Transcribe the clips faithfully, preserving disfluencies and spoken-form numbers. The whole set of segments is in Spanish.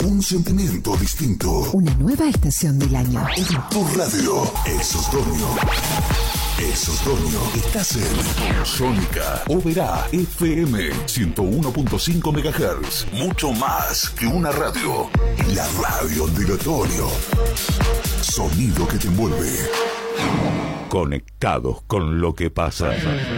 Un sentimiento distinto. Una nueva estación del año. En tu radio, Es Otoño. Es Otoño. Estás en Sónica Oberá F M ciento uno punto cinco megahertz. Mucho más que una radio. La radio del otoño. Sonido que te envuelve. Conectados con lo que pasa.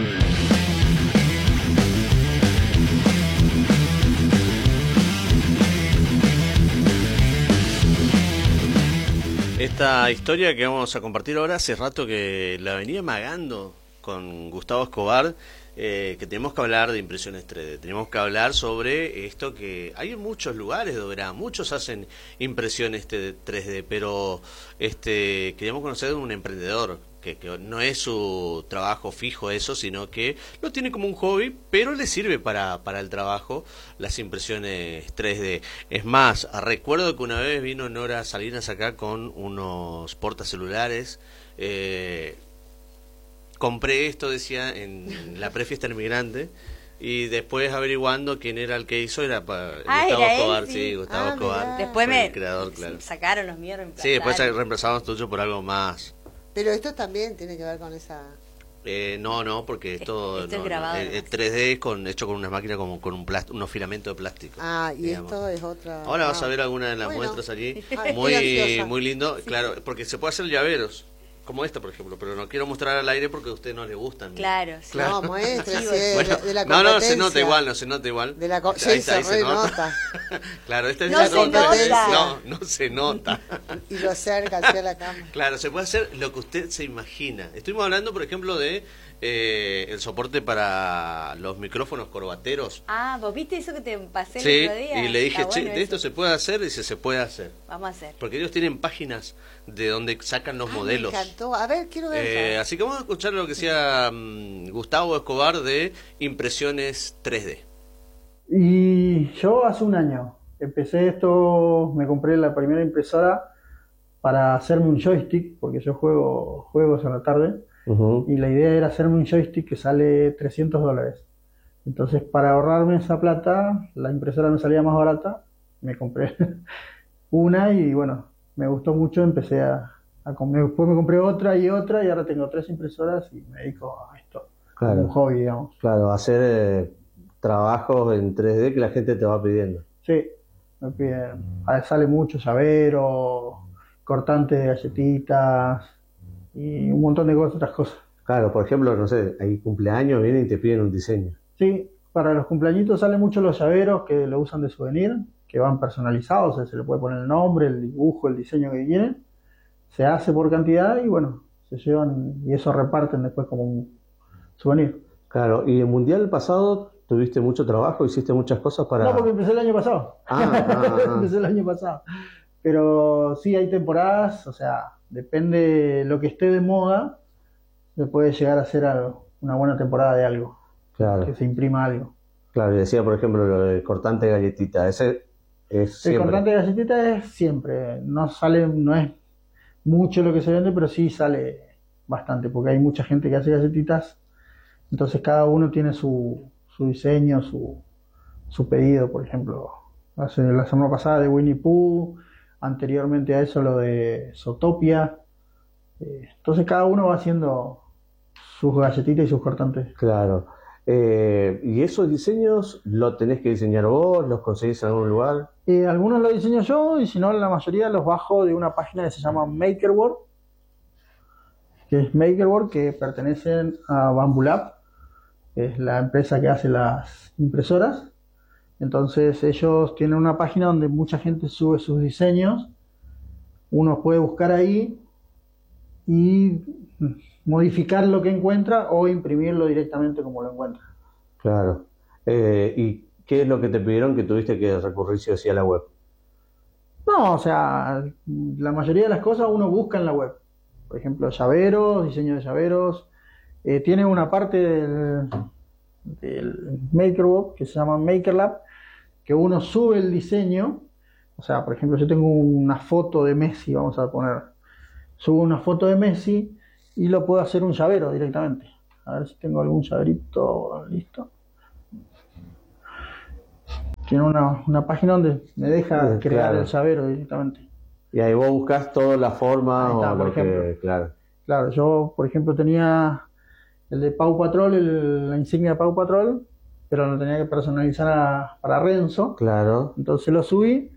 Esta historia que vamos a compartir ahora, hace rato que la venía magando con Gustavo Escobar, eh, que tenemos que hablar de impresiones tres D, tenemos que hablar sobre esto que hay en muchos lugares de Oberá, muchos hacen impresiones tres D, pero este queríamos conocer a un emprendedor, que, que no es su trabajo fijo eso, sino que lo tiene como un hobby, pero le sirve para, para el trabajo las impresiones tres D. Es más, recuerdo que una vez vino Nora Salinas acá con unos portacelulares, eh, compré esto, decía, en la prefiesta del migrante, y después averiguando quién era el que hizo, era para ah, Gustavo ¿era Escobar, él? Sí, sí, Gustavo ah, Escobar. Después me el creador, claro. sacaron los míos, sí, después reemplazamos tuyo por algo más. Pero esto también tiene que ver con esa... Eh, no, no, porque esto, esto no, es grabado. El, el tres D es con, hecho con unas máquinas como con un plast, unos filamentos de plástico. Ah, y digamos. Esto es otra... Ahora ah. vas a ver alguna de las bueno. muestras allí. Ay, muy muy lindo, sí. Claro, porque se puede hacer llaveros. Como esta, por ejemplo, pero no quiero mostrar al aire porque a ustedes no les gustan. Claro, sí. Claro. No, muestre, sí, bueno, de, de la no, no, se competencia. nota igual, no se nota igual. De la co- ahí sí, está, ahí se se nota. nota. Claro, esta es No la se competencia. nota. No, no se nota. Y lo acerca hacia la cama. Claro, se puede hacer lo que usted se imagina. Estuvimos hablando, por ejemplo, de eh, el soporte para los micrófonos corbateros. Ah, ¿vos viste eso que te pasé Sí, el otro día? y le dije, Está che, bueno de eso. esto se puede hacer, y dice, se puede hacer. Vamos a hacer. Porque ellos tienen páginas de donde sacan los Ah, modelos. Me encantó. A ver, quiero ver. Eh, así que vamos a escuchar lo que decía um, Gustavo Escobar de impresiones tres D. Y yo hace un año empecé esto, me compré la primera impresora para hacerme un joystick, porque yo juego juegos a la tarde, uh-huh. Y la idea era hacerme un joystick que sale trescientos dólares. Entonces, para ahorrarme esa plata, la impresora me salía más barata, me compré una y bueno, me gustó mucho, empecé a, a comer, después me compré otra y otra y ahora tengo tres impresoras y me dedico a esto, claro, como un hobby, digamos. Claro, hacer eh, trabajos en tres D que la gente te va pidiendo. Sí, me piden, a ver, sale mucho llavero, cortante de galletitas y un montón de cosas, otras cosas. Claro, por ejemplo, no sé, hay cumpleaños, vienen y te piden un diseño. Sí, para los cumpleañitos salen mucho los llaveros que lo usan de souvenir, que van personalizados, o sea, se le puede poner el nombre, el dibujo, el diseño que quieren, se hace por cantidad y bueno, se llevan y eso reparten después como un souvenir. Claro, y el mundial pasado tuviste mucho trabajo, hiciste muchas cosas para... No, porque empecé el año pasado. Ah, ah, ah. Empecé el año pasado. Pero sí hay temporadas, o sea, depende de lo que esté de moda, se puede llegar a hacer algo, una buena temporada de algo. Claro. Que se imprima algo. Claro, y decía, por ejemplo, lo de cortante de galletita, ese es siempre. El cortante de galletita es siempre, no sale, no es mucho lo que se vende, pero sí sale bastante, porque hay mucha gente que hace galletitas, entonces cada uno tiene su, su diseño, su, su pedido, por ejemplo, hace, la semana pasada de Winnie Pooh, anteriormente a eso lo de Zootopia, eh, entonces cada uno va haciendo sus galletitas y sus cortantes. Claro. Eh, ¿Y esos diseños los tenés que diseñar vos? ¿Los conseguís en algún lugar? Eh, algunos los diseño yo y si no la mayoría los bajo de una página que se llama Makerwork, que es Makerwork, que pertenecen a Bambulab, que es la empresa que hace las impresoras. Entonces ellos tienen una página donde mucha gente sube sus diseños, uno puede buscar ahí y modificar lo que encuentra o imprimirlo directamente como lo encuentra. Claro. Eh, ¿Y qué es lo que te pidieron que tuviste que recurrir si hacia la web? No, o sea, la mayoría de las cosas uno busca en la web. Por ejemplo, llaveros, diseño de llaveros. Eh, tiene una parte del, del Makerbook que se llama Makerlab, que uno sube el diseño. O sea, por ejemplo, yo tengo una foto de Messi, vamos a poner. Subo una foto de Messi y lo puedo hacer un llavero directamente. A ver si tengo algún llaverito listo. tiene una, una página donde me deja Sí, crear claro. el llavero directamente. Y ahí vos buscas toda la forma Ahí está, o por lo que... ejemplo. Claro. Claro, yo por ejemplo tenía el de Pau Patrol, el- la insignia de Pau Patrol, pero lo tenía que personalizar a- para Renzo. Claro. Entonces lo subí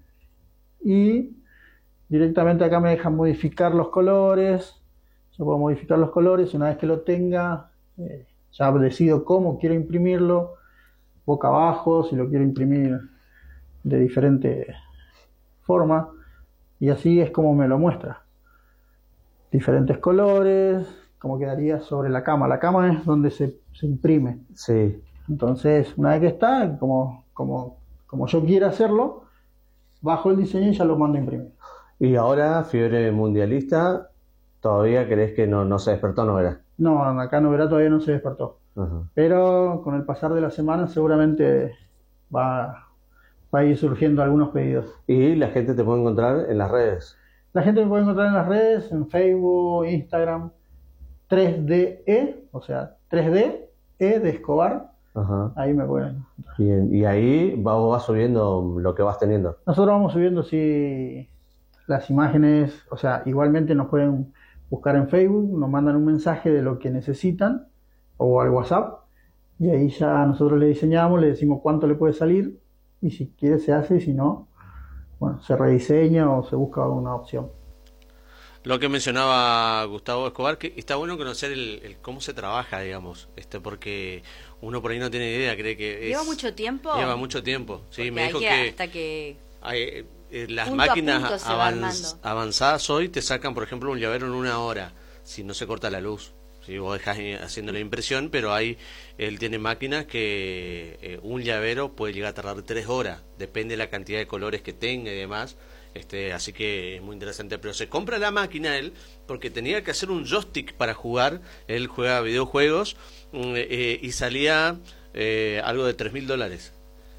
y directamente acá me dejan modificar los colores. Yo puedo modificar los colores. Una vez que lo tenga, eh, ya decido cómo quiero imprimirlo, boca abajo, si lo quiero imprimir de diferente forma, y así es como me lo muestra. Diferentes colores, como quedaría sobre la cama. La cama es donde se, se imprime. Sí. Entonces, una vez que está, como, como, como yo quiera hacerlo, bajo el diseño y ya lo mando a imprimir. Y ahora, fiebre mundialista, ¿todavía crees que no, no se despertó, no verás? No, acá Noverá todavía no se despertó. Ajá. Pero con el pasar de la semana seguramente va, va a ir surgiendo algunos pedidos. Y la gente te puede encontrar en las redes. La gente me puede encontrar en las redes, en Facebook, Instagram, tres D E, o sea, tres D E de Escobar. Ajá. Ahí me pueden encontrar. Bien. Y ahí vas, vas subiendo lo que vas teniendo. Nosotros vamos subiendo sí, las imágenes, o sea, igualmente nos pueden buscar en Facebook, nos mandan un mensaje de lo que necesitan o al WhatsApp y ahí ya nosotros le diseñamos, le decimos cuánto le puede salir y si quiere se hace y si no, bueno, se rediseña o se busca una opción. Lo que mencionaba Gustavo Escobar, que está bueno conocer el, el cómo se trabaja, digamos, este porque uno por ahí no tiene idea, cree que es, ¿Lleva mucho tiempo? lleva mucho tiempo. Sí, Porque me hay dijo que, que hasta que... hay, eh, las punto a máquinas punto se va avanz- armando. avanzadas hoy te sacan, por ejemplo, un llavero en una hora, si no se corta la luz. Si vos dejás haciendo la impresión, pero hay, él tiene máquinas que eh, un llavero puede llegar a tardar tres horas, depende de la cantidad de colores que tenga y demás. Este, así que es muy interesante, pero se compra la máquina él porque tenía que hacer un joystick para jugar. Él juega videojuegos eh, y salía eh, algo de tres mil dólares.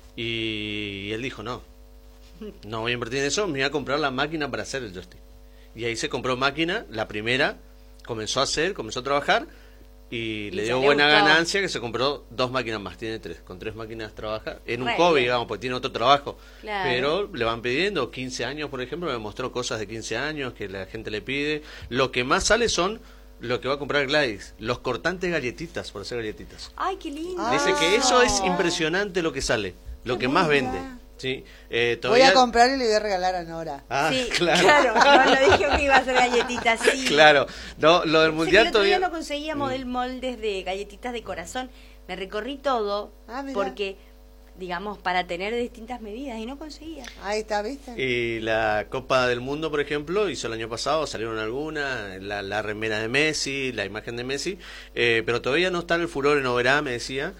Y él dijo: No, no voy a invertir en eso, me voy a comprar la máquina para hacer el joystick. Y ahí se compró máquina, la primera, comenzó a hacer, comenzó a trabajar y, Y le se dio le buena gustó. ganancia, que se compró dos máquinas más, tiene tres, con tres máquinas trabaja, en un Re hobby, bien. digamos, porque tiene otro trabajo, Claro. pero le van pidiendo quince años, por ejemplo, me mostró cosas de quince años que la gente le pide. Lo que más sale son lo que va a comprar Gladys, los cortantes galletitas, por hacer galletitas. Ay, qué lindo. Ah. Dice que eso es impresionante lo que sale, lo que más vende. Sí, eh, Voy todavía... a comprar y le voy a regalar a Nora. Ah, Sí, claro. claro. No, no dije que iba a hacer galletitas, sí. Claro, no, lo del Sé que mundial el otro día todavía... no conseguíamos del moldes de galletitas de corazón. Me recorrí todo Ah, mirá. porque, digamos, para tener distintas medidas y no conseguía. Ahí está, ¿viste? Y la Copa del Mundo, por ejemplo, hizo el año pasado, salieron algunas, la, la remera de Messi, la imagen de Messi, eh, pero todavía no está el furor en Oberá, me decía,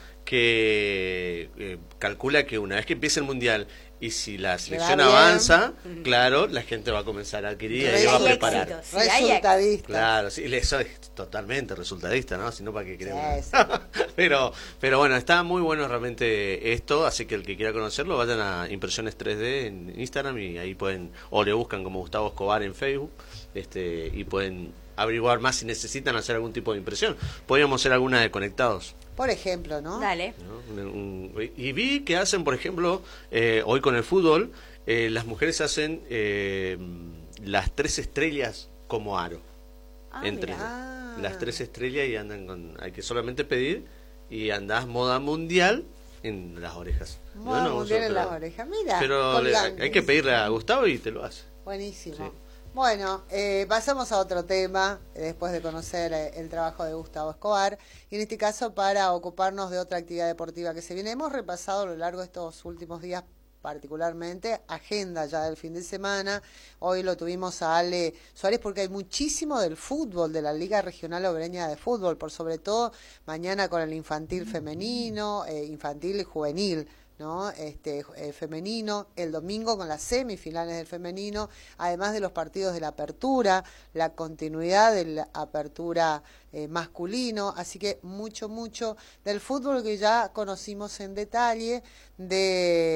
que eh, calcula que una vez que empiece el mundial y si la selección bien. avanza, claro, la gente va a comenzar a adquirir y Re- va a hay preparar. éxito. Sí, hay Resultadista. Claro, sí, eso es totalmente resultadista, ¿no? Si no, ¿para qué queremos? Sí, sí. pero, pero bueno, está muy bueno realmente esto, así que el que quiera conocerlo, vayan a Impresiones tres D en Instagram y ahí pueden, o le buscan como Gustavo Escobar en Facebook, este, y pueden averiguar más si necesitan hacer algún tipo de impresión. Podríamos hacer alguna de conectados. Por ejemplo, ¿no? Dale. ¿no? Un- un- y vi que hacen, por ejemplo, eh, hoy con el fútbol, eh, las mujeres hacen eh, las tres estrellas como aro. Ah, entre mira. Ah. las tres estrellas y andan con, hay que solamente pedir y andás moda mundial en las orejas. Moda Bueno, mundial en pero- las orejas. Mira, Pero le- colgantes. hay que pedirle a Gustavo y te lo hace. Buenísimo. Sí. Bueno, eh, pasamos a otro tema, eh, después de conocer eh, el trabajo de Gustavo Escobar, y en este caso para ocuparnos de otra actividad deportiva que se viene. Hemos repasado a lo largo de estos últimos días particularmente, agenda ya del fin de semana. Hoy lo tuvimos a Ale Suárez porque hay muchísimo del fútbol, de la Liga Regional Obreña de Fútbol, por sobre todo mañana con el infantil femenino, eh, infantil y juvenil, ¿no? Este eh, femenino, el domingo con las semifinales del femenino, además de los partidos de la apertura, la continuidad de la apertura eh, masculino, así que mucho, mucho del fútbol que ya conocimos en detalle, de en,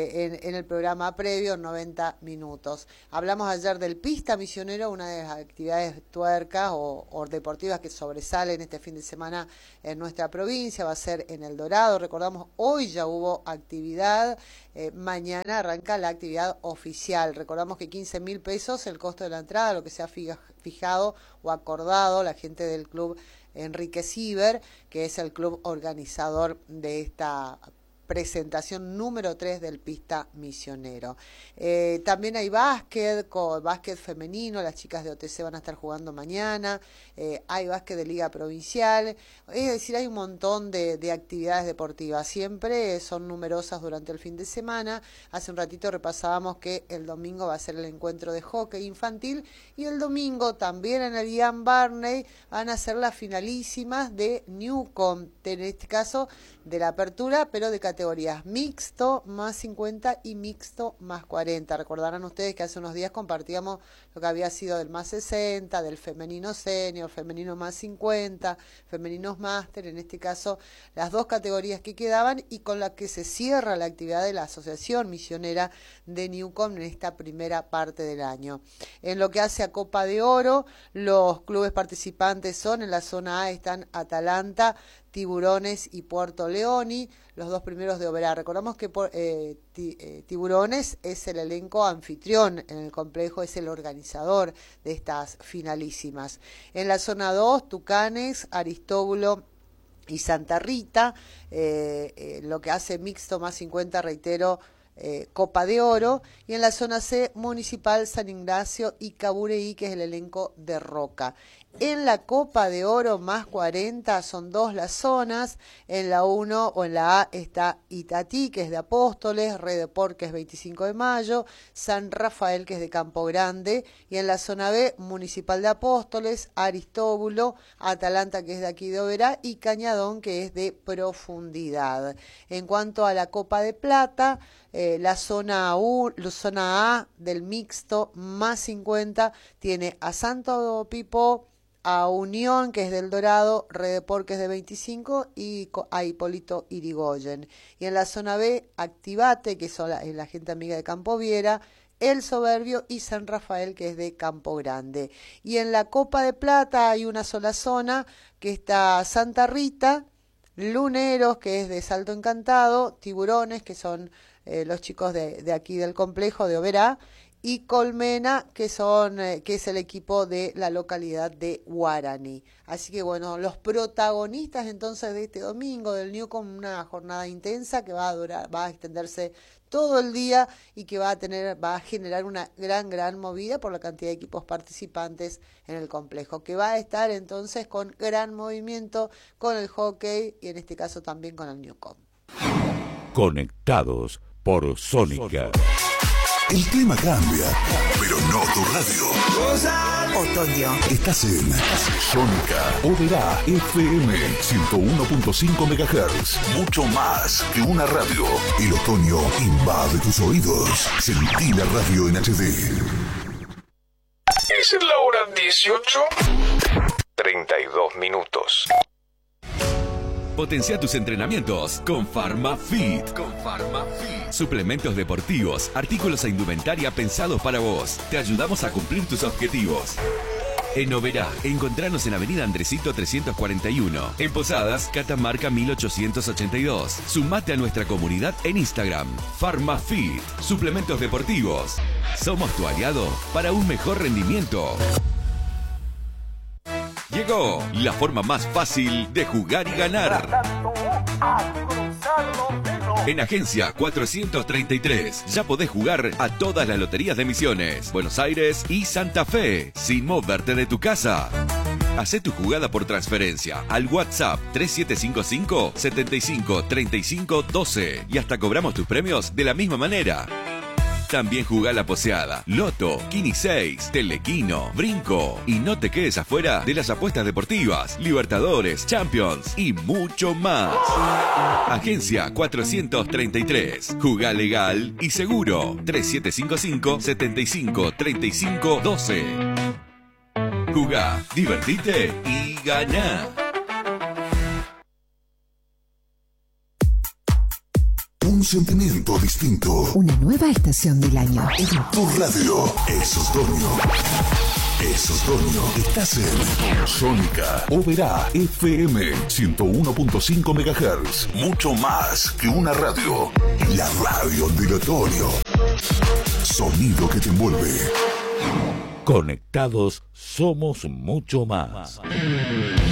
en el programa previo, noventa minutos. Hablamos ayer del Pista Misionero, una de las actividades tuercas o, o deportivas que sobresalen este fin de semana en nuestra provincia, va a ser en El Dorado. Recordamos, hoy ya hubo actividad, eh, mañana arranca la actividad oficial. Recordamos que quince mil pesos el costo de la entrada, lo que se ha fijado o acordado la gente del club Enrique Ciber, que es el club organizador de esta presentación número tres del Pista Misionero. Eh, también hay básquet, con básquet femenino, las chicas de O T C van a estar jugando mañana, eh, hay básquet de Liga Provincial, es decir, hay un montón de, de actividades deportivas, siempre son numerosas durante el fin de semana. Hace un ratito repasábamos que el domingo va a ser el encuentro de hockey infantil y el domingo también en el Ian Barney van a ser las finalísimas de Newcom, en este caso de la apertura, pero de categorías mixto más cincuenta y mixto más cuarenta. Recordarán ustedes que hace unos días compartíamos lo que había sido del más sesenta, del femenino senior, femenino más cincuenta, femeninos máster, en este caso las dos categorías que quedaban y con la que se cierra la actividad de la Asociación Misionera de Newcom en esta primera parte del año. En lo que hace a Copa de Oro, los clubes participantes son, en la zona A están Atalanta, Tiburones y Puerto Leoni, los dos primeros de Oberá. Recordamos que eh, ti, eh, Tiburones es el elenco anfitrión en el complejo, es el organizador de estas finalísimas. En la zona dos, Tucanes, Aristóbulo y Santa Rita, eh, eh, lo que hace mixto más cincuenta, reitero, Eh, Copa de Oro, y en la zona C, Municipal, San Ignacio y Cabureí, que es el elenco de Roca. En la Copa de Oro más cuarenta son dos las zonas, en la uno o en la A está Itatí, que es de Apóstoles, Redeport, que es veinticinco de mayo, San Rafael, que es de Campo Grande, y en la zona B, Municipal de Apóstoles, Aristóbulo, Atalanta, que es de aquí de Oberá, y Cañadón, que es de Profundidad. En cuanto a la Copa de Plata, eh, la zona, U, la zona A del mixto más cincuenta tiene a Santo Pipo, a Unión, que es del Dorado, Redeport, que es de veinticinco, y a Hipólito Irigoyen. Y en la zona B, Activate, que son la, es la gente amiga de Campo Viera, El Soberbio y San Rafael, que es de Campo Grande. Y en la Copa de Plata hay una sola zona, que está Santa Rita, Luneros, que es de Salto Encantado, Tiburones, que son eh, los chicos de, de aquí del complejo de Oberá, y Colmena, que son eh, que es el equipo de la localidad de Guaraní. Así que bueno, los protagonistas entonces de este domingo del Newcom, una jornada intensa que va a durar, va a extenderse todo el día y que va a tener, va a generar una gran, gran movida por la cantidad de equipos participantes en el complejo, que va a estar entonces con gran movimiento con el hockey y en este caso también con el Newcom. Conectados por Sónica. El clima cambia, pero no tu radio. Otoño. Estás en Sónica Oberá F M ciento uno punto cinco megahertz. Mucho más que una radio. El otoño invade tus oídos. Sentí la radio en H D. Es la hora dieciocho, treinta y dos minutos. Potencia tus entrenamientos con PharmaFit. Con PharmaFit. Suplementos deportivos, artículos e indumentaria pensados para vos. Te ayudamos a cumplir tus objetivos. En Oberá, encontranos en Avenida Andresito trescientos cuarenta y uno. En Posadas, Catamarca mil ochocientos ochenta y dos. Sumate a nuestra comunidad en Instagram. PharmaFit. Suplementos deportivos. Somos tu aliado para un mejor rendimiento. Llegó la forma más fácil de jugar y ganar. En Agencia cuatrocientos treinta y tres ya podés jugar a todas las loterías de Misiones, Buenos Aires y Santa Fe, sin moverte de tu casa. Hacé tu jugada por transferencia al WhatsApp tres siete cinco cinco, setenta y cinco, treinta y cinco, doce y hasta cobramos tus premios de la misma manera. También jugá la poseada, Loto, Kini seis, Telequino, Brinco. Y no te quedes afuera de las apuestas deportivas, Libertadores, Champions y mucho más. Agencia cuatrocientos treinta y tres. Jugá legal y seguro. tres siete cinco cinco, setenta y cinco, treinta y cinco, doce. Jugá, divertite y ganá. Un sentimiento distinto. Una nueva estación del año. Tu radio es otoño. Es otoño. Estás en Sónica Oberá F M ciento uno punto cinco megahertz. Mucho más que una radio. La radio del otoño. Sonido que te envuelve. Conectados somos mucho más.